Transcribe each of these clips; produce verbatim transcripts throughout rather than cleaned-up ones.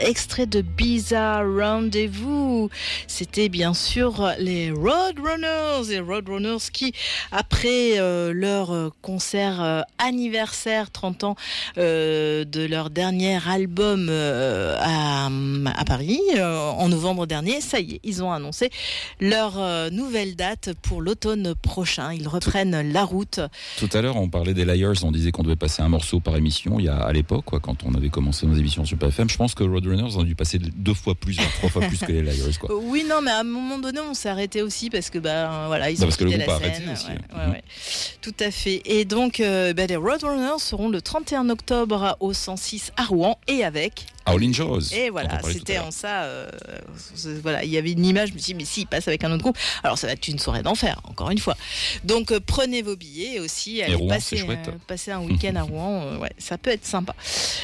extrait de Bizarre Rendezvous. C'était bien sûr les Roadrunners, les Roadrunners qui, après euh, leur concert euh, anniversaire, trente ans euh, de leur dernier album euh, à, à Paris, euh, en novembre dernier, ça y est, ils ont annoncé leur euh, nouvelle date pour l'automne prochain. Ils reprennent Tout... la route. Tout à l'heure, on parlait des Liars, on disait qu'on devait passer un morceau par émission, il y a, à l'époque, quoi, quand on avait commencé nos émissions sur P F M. Je pense que Roadrunners ont dû passer deux fois plus, trois fois plus que les Liars, quoi. Oui, non, mais à un moment donné, on s'est arrêté aussi parce que, bah, voilà, ils non, ont parce que le quitté groupe la a scène. arrêté aussi. Ouais, ouais, ouais. Tout à fait. Et donc, euh, bah, les Roadrunners seront le trente et un octobre au cent six à Rouen et avec Howlin' Jaws. Et voilà, c'était en ça. Euh, voilà, il y avait une image. Je me suis dit, mais si, il passe avec un autre groupe. Alors, ça va être une soirée d'enfer, encore une fois. Donc, euh, prenez vos billets aussi. Allez Rouen, passer, euh, passer un week-end à Rouen. Euh, ouais, ça peut être sympa.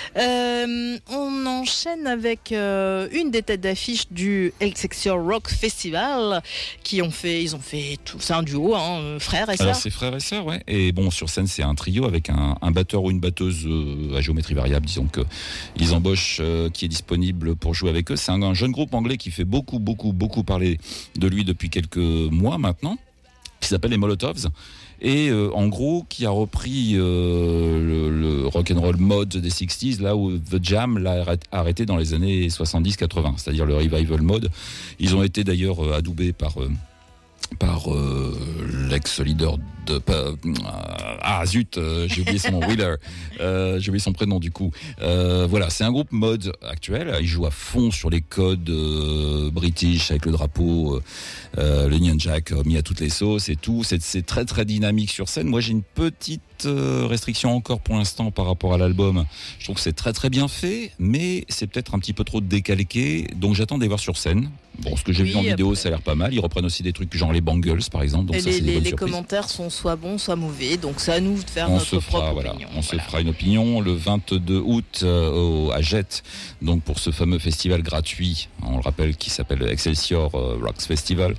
Euh, on enchaîne avec euh, une des têtes d'affiche du Excelsior Rock Festival qui ont fait, ils ont fait tout. C'est un duo, hein, frères et sœurs. Alors, c'est frères et sœurs, ouais. Et bon, sur scène, c'est un trio avec un, un batteur ou une batteuse euh, à géométrie variable. Disons que ils embauchent. Qui est disponible pour jouer avec eux. C'est un, un jeune groupe anglais qui fait beaucoup, beaucoup, beaucoup parler de lui depuis quelques mois maintenant, qui s'appelle les Molotovs, et euh, en gros qui a repris euh, le, le rock'n'roll mode des sixties, là où The Jam l'a arrêté dans les années soixante-dix quatre-vingts, c'est-à-dire le revival mode. Ils ont été d'ailleurs euh, adoubés par... Euh, par euh, l'ex-leader de... Euh, ah zut, euh, j'ai oublié son nom, Wheeler. Euh, j'ai oublié son prénom du coup. Euh, voilà, c'est un groupe mode actuel. Ils jouent à fond sur les codes euh, british avec le drapeau, euh, l'Union Jack mis à toutes les sauces et tout. C'est, c'est très très dynamique sur scène. Moi j'ai une petite euh, restriction encore pour l'instant par rapport à l'album. Je trouve que c'est très très bien fait, mais c'est peut-être un petit peu trop décalqué. Donc j'attends de les voir sur scène. Bon, ce que j'ai oui, vu en vidéo, après... ça a l'air pas mal. Ils reprennent aussi des trucs genre les Bangles, par exemple. Donc et ça, les, c'est des les, bonnes les surprises. Commentaires sont soit bons, soit mauvais. Donc c'est à nous de faire on notre se fera, propre voilà, opinion. On voilà. se fera une opinion le vingt-deux août euh, au, à Jette, donc pour ce fameux festival gratuit, on le rappelle, qui s'appelle Excelsior euh, Rocks Festival.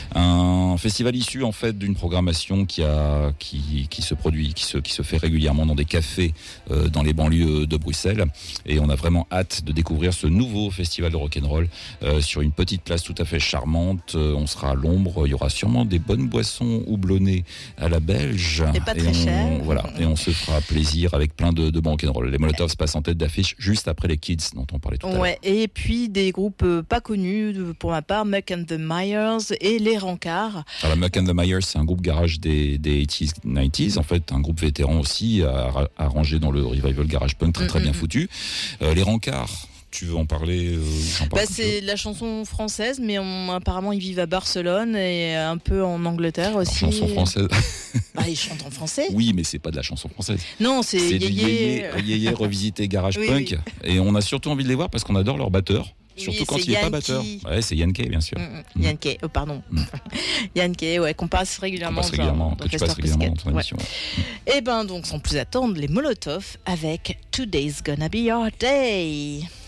Un festival issu en fait d'une programmation qui a qui, qui se produit, qui se qui se fait régulièrement dans des cafés euh, dans les banlieues de Bruxelles. Et on a vraiment hâte de découvrir ce nouveau festival de rock'n'roll euh, sur une petite place tout à fait charmante. On sera à l'ombre. Il y aura sûrement des bonnes boissons houblonnées à la belge. Et pas et très on, cher. Voilà. Et on se fera plaisir avec plein de, de bons rock'n'roll. Les Molotovs passent en tête d'affiche juste après les Kids dont on parlait tout à ouais, l'heure. Et puis des groupes pas connus pour ma part, Muck and the Myers et les Rancards. Alors Muck and the Myers, c'est un groupe garage des, des eighties, nineties. En fait, un groupe vétéran aussi, arrangé dans le revival garage punk très très mm-hmm. bien foutu. Euh, les Rancards. Tu veux en parler euh, j'en parle bah, c'est de la chanson française, mais on, apparemment ils vivent à Barcelone et un peu en Angleterre aussi. La chanson française. Bah, ils chantent en français. Oui, mais c'est pas de la chanson française. Non, c'est, c'est yéyé. du yéyé, yéyé revisité garage oui, punk. Oui. Et on a surtout envie de les voir parce qu'on adore leur batteur. Surtout oui, quand il n'est pas batteur. Ouais, c'est Yann Kay, bien sûr. Mmh, Yann Kay, oh, pardon. Mmh. Yann Kay, ouais, qu'on passe régulièrement. Qu'on passe régulièrement, dans, que tu passes régulièrement dans ton émission. Ouais. Et ben donc, sans plus attendre, les Molotovs avec Today's Gonna Be Your Day.